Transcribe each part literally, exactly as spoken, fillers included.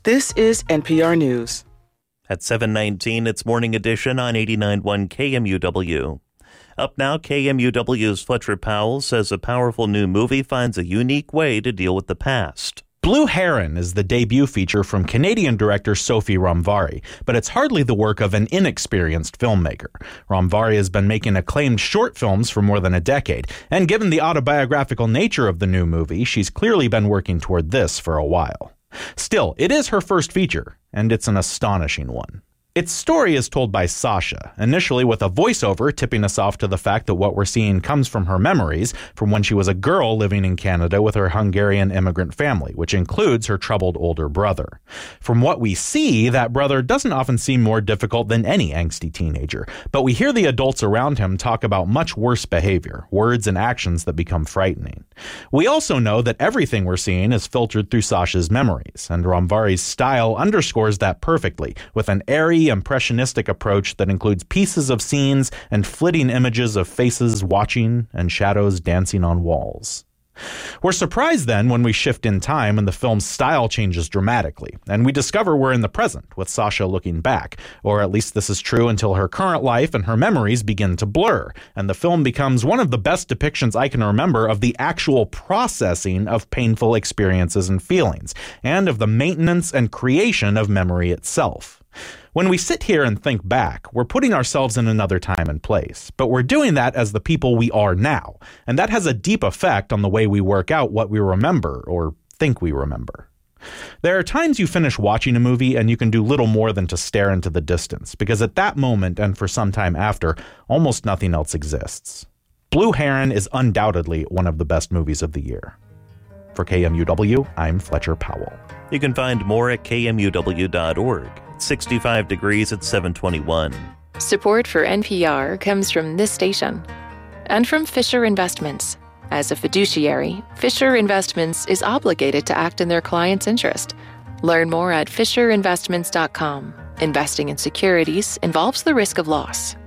This is N P R News. At seven nineteen, it's Morning Edition on eighty-nine point one K M U W. Up now, K M U W's Fletcher Powell says a powerful new movie finds a unique way to deal with the past. Blue Heron is the debut feature from Canadian director Sophie Ramvari, but it's hardly the work of an inexperienced filmmaker. Ramvari has been making acclaimed short films for more than a decade, and given the autobiographical nature of the new movie, she's clearly been working toward this for a while. Still, it is her first feature, and it's an astonishing one. Its story is told by Sasha, initially with a voiceover tipping us off to the fact that what we're seeing comes from her memories from when she was a girl living in Canada with her Hungarian immigrant family, which includes her troubled older brother. From what we see, that brother doesn't often seem more difficult than any angsty teenager, but we hear the adults around him talk about much worse behavior, words and actions that become frightening. We also know that everything we're seeing is filtered through Sasha's memories, and Ramvari's style underscores that perfectly, with an airy, impressionistic approach that includes pieces of scenes and flitting images of faces watching and shadows dancing on walls. We're surprised then when we shift in time and the film's style changes dramatically, and we discover we're in the present with Sasha looking back, or at least this is true until her current life and her memories begin to blur, and the film becomes one of the best depictions I can remember of the actual processing of painful experiences and feelings, and of the maintenance and creation of memory itself. When we sit here and think back, we're putting ourselves in another time and place, but we're doing that as the people we are now, and that has a deep effect on the way we work out what we remember or think we remember. There are times you finish watching a movie and you can do little more than to stare into the distance, because at that moment and for some time after, almost nothing else exists. Blue Heron is undoubtedly one of the best movies of the year. For K M U W, I'm Fletcher Powell. You can find more at K M U W dot org. sixty-five degrees at seven twenty-one. Support for N P R comes from this station and from Fisher Investments. As a fiduciary, Fisher Investments is obligated to act in their client's interest. Learn more at fisher investments dot com. Investing in securities involves the risk of loss.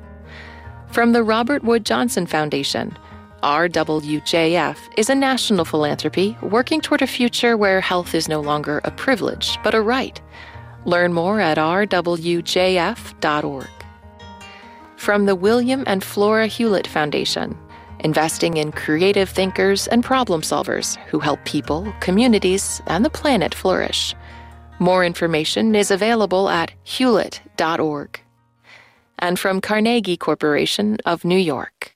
From the Robert Wood Johnson Foundation, R W J F is a national philanthropy working toward a future where health is no longer a privilege, but a right. Learn more at r w j f dot org. From the William and Flora Hewlett Foundation, investing in creative thinkers and problem solvers who help people, communities, and the planet flourish. More information is available at hewlett dot org. And from Carnegie Corporation of New York.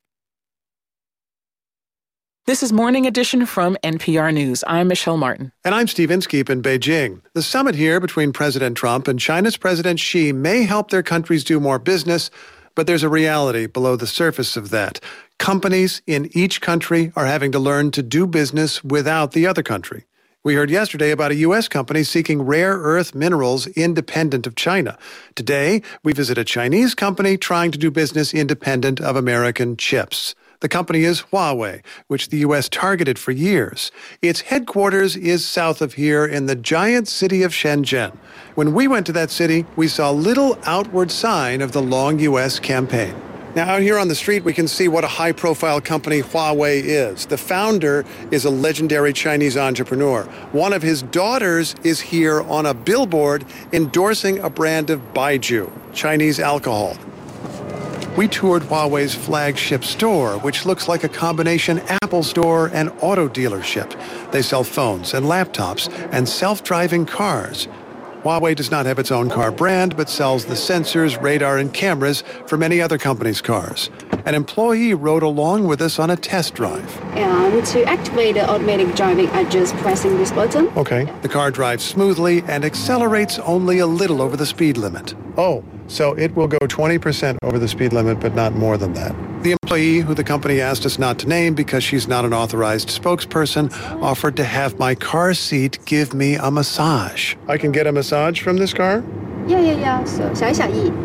This is Morning Edition from N P R News. I'm Michelle Martin. And I'm Steve Inskeep in Beijing. The summit here between President Trump and China's President Xi may help their countries do more business, but there's a reality below the surface of that. Companies in each country are having to learn to do business without the other country. We heard yesterday about a U S company seeking rare earth minerals independent of China. Today, we visit a Chinese company trying to do business independent of American chips. The company is Huawei, which the U S targeted for years. Its headquarters is south of here in the giant city of Shenzhen. When we went to that city, we saw little outward sign of the long U S campaign. Now, out here on the street, we can see what a high-profile company Huawei is. The founder is a legendary Chinese entrepreneur. One of his daughters is here on a billboard endorsing a brand of Baijiu, Chinese alcohol. We toured Huawei's flagship store, which looks like a combination Apple store and auto dealership. They sell phones and laptops and self-driving cars. Huawei does not have its own car brand, but sells the sensors, radar, and cameras for many other companies' cars. An employee rode along with us on a test drive. And to activate the automatic driving, I just pressing this button. Okay. The car drives smoothly and accelerates only a little over the speed limit. Oh, so it will go twenty percent over the speed limit, but not more than that. The employee, who the company asked us not to name because she's not an authorized spokesperson, offered to have my car seat give me a massage. I can get a massage from this car? Yeah, yeah, yeah. So, 小小易.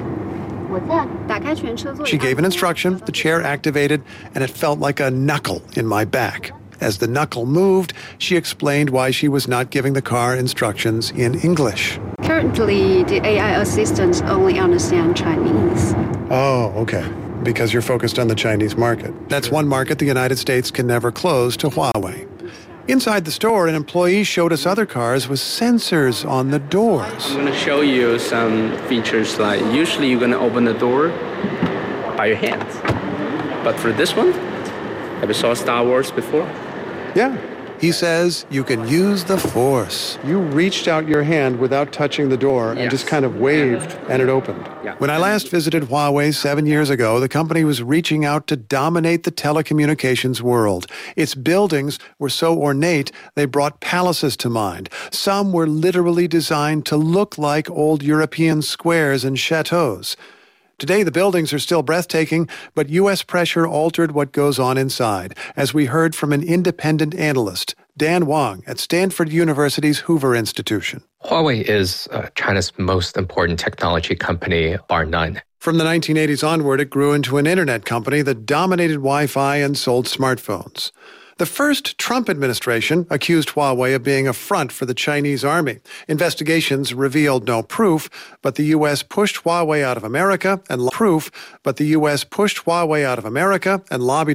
She gave an instruction, the chair activated, and it felt like a knuckle in my back. As the knuckle moved, she explained why she was not giving the car instructions in English. Currently, the A I assistants only understand Chinese. Oh, okay. Because you're focused on the Chinese market. That's one market the United States can never close to Huawei. Inside the store, an employee showed us other cars with sensors on the doors. I'm going to show you some features like usually you're going to open the door by your hands. But for this one, have you saw Star Wars before? Yeah. He says you can use the Force. You reached out your hand without touching the door and Yes. just kind of waved and it opened. Yeah. When I last visited Huawei seven years ago, the company was reaching out to dominate the telecommunications world. Its buildings were so ornate, they brought palaces to mind. Some were literally designed to look like old European squares and chateaus. Today, the buildings are still breathtaking, but U S pressure altered what goes on inside, as we heard from an independent analyst, Dan Wang, at Stanford University's Hoover Institution. Huawei is uh, China's most important technology company, bar none. From the nineteen eighties onward, it grew into an internet company that dominated Wi-Fi and sold smartphones. The first Trump administration accused Huawei of being a front for the Chinese army. Investigations revealed no proof, but the U S pushed Huawei out of America and lo- proof, but the U S pushed Huawei out of America and lobbied